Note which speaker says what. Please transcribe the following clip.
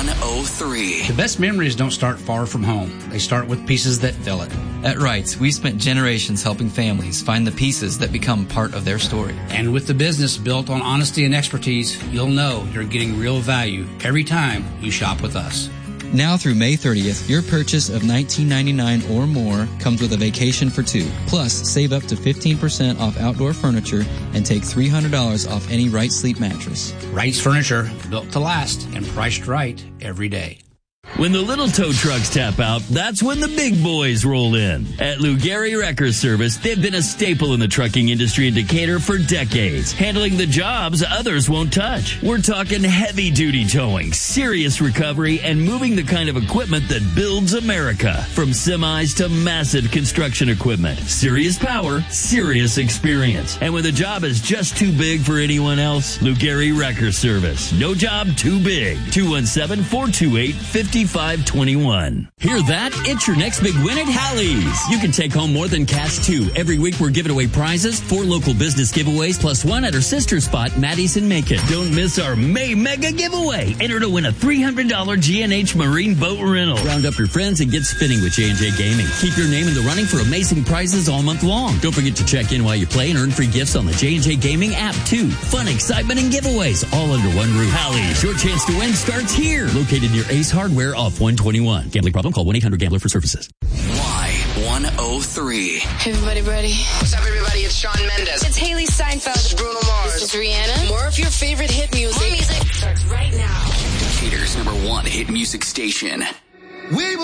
Speaker 1: Y103.
Speaker 2: The best memories don't start far from home. They start with pieces that fill it.
Speaker 3: At Wrights, we've spent generations helping families find the pieces that become part of their story.
Speaker 2: And with the business built on honesty and expertise, you'll know you're getting real value every time you shop with us.
Speaker 3: Now through May 30th, your purchase of $19.99 or more comes with a vacation for two. Plus, save up to 15% off outdoor furniture and take $300 off any Wright Sleep mattress.
Speaker 2: Wright's Furniture, built to last and priced right every day.
Speaker 4: When the little tow trucks tap out, that's when the big boys roll in. At Lou Gehry Wrecker Service, they've been a staple in the trucking industry in Decatur for decades, handling the jobs others won't touch. We're talking heavy-duty towing, serious recovery, and moving the kind of equipment that builds America. From semis to massive construction equipment. Serious power, serious experience. And when the job is just too big for anyone else, Lou Gehry Wrecker Service. No job too big. 217-428-5521. Hear that? It's your next big win at Hallie's. You can take home more than cash, too. Every week, we're giving away prizes, 4 local business giveaways, plus 1 at our sister spot, Maddie's in Macon. Don't miss our May Mega Giveaway. Enter to win a $300 G&H Marine Boat Rental. Round up your friends and get spinning with J&J Gaming. Keep your name in the running for amazing prizes all month long. Don't forget to check in while you play and earn free gifts on the J&J Gaming app, too. Fun, excitement, and giveaways all under one roof. Hallie's, your chance to win starts here. Located near Ace Hardware off 121. Gambling problem? Call 1-800-GAMBLER for services.
Speaker 1: Y103.
Speaker 5: Hey, everybody ready?
Speaker 6: What's up, everybody? It's Shawn Mendes.
Speaker 5: It's Haley Steinfeld.
Speaker 6: This is Bruno Mars.
Speaker 5: This is Rihanna.
Speaker 6: More of your favorite hit music.
Speaker 5: More music starts right now.
Speaker 1: Decatur's #1 hit music station.